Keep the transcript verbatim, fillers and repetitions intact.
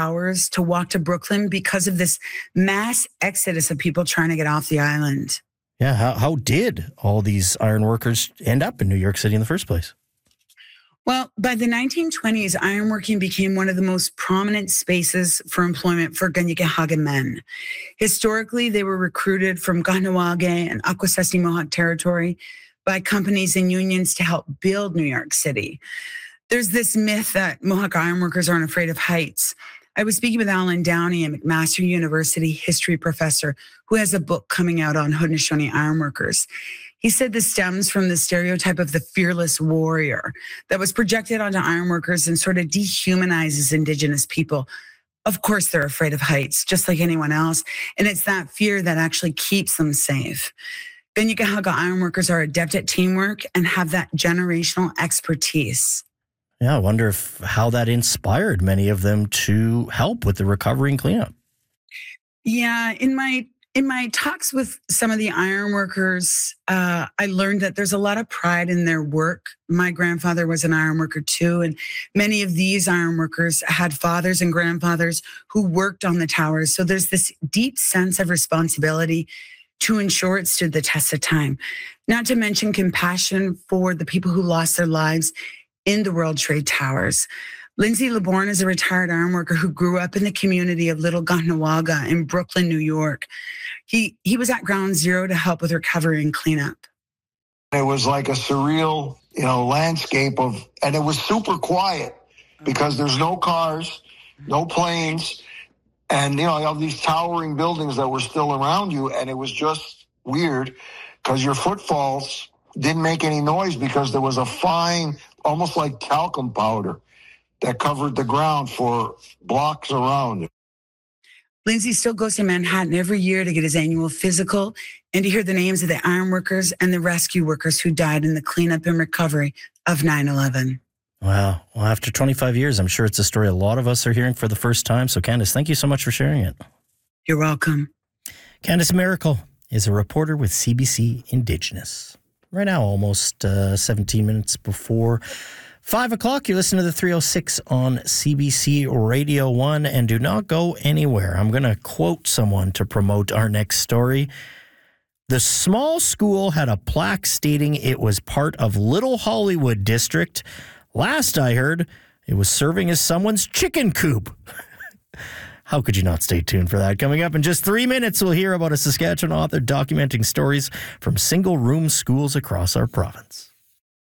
Towers to walk to Brooklyn because of this mass exodus of people trying to get off the island. Yeah, how, how did all these iron workers end up in New York City in the first place? Well, by the nineteen twenties, ironworking became one of the most prominent spaces for employment for Kanien'kehá:ka men. Historically, they were recruited from Kahnawake and Akwesasne Mohawk territory by companies and unions to help build New York City. There's this myth that Mohawk ironworkers aren't afraid of heights. I was speaking with Alan Downey, a McMaster University history professor who has a book coming out on Haudenosaunee ironworkers. He said this stems from the stereotype of the fearless warrior that was projected onto ironworkers and sort of dehumanizes Indigenous people. Of course, they're afraid of heights, just like anyone else. And it's that fear that actually keeps them safe. Kanien'kehá:ka ironworkers are adept at teamwork and have that generational expertise. Yeah, I wonder if how that inspired many of them to help with the recovery and cleanup. Yeah, in my in my talks with some of the ironworkers, uh, I learned that there's a lot of pride in their work. My grandfather was an ironworker too, and many of these ironworkers had fathers and grandfathers who worked on the towers. So there's this deep sense of responsibility to ensure it stood the test of time. Not to mention compassion for the people who lost their lives in the World Trade Towers. Lindsay LeBourne is a retired ironworker who grew up in the community of Little Kahnawake in Brooklyn, New York. He he was at ground zero to help with recovery and cleanup. It was like a surreal, you know, landscape of, and it was super quiet because there's no cars, no planes, and, you know, you have these towering buildings that were still around you, and it was just weird because your footfalls didn't make any noise because there was a fine, almost like talcum powder that covered the ground for blocks around. Lindsay still goes to Manhattan every year to get his annual physical and to hear the names of the ironworkers and the rescue workers who died in the cleanup and recovery of nine eleven. Wow. Well, after twenty-five years, I'm sure it's a story a lot of us are hearing for the first time. So, Candace, thank you so much for sharing it. You're welcome. Candace Miracle is a reporter with C B C Indigenous. Right now, almost uh, seventeen minutes before five o'clock, you listen to the three oh six on C B C Radio one, and do not go anywhere. I'm going to quote someone to promote our next story. The small school had a plaque stating it was part of Little Hollywood District. Last I heard, it was serving as someone's chicken coop. How could you not stay tuned for that? Coming up in just three minutes, we'll hear about a Saskatchewan author documenting stories from single-room schools across our province.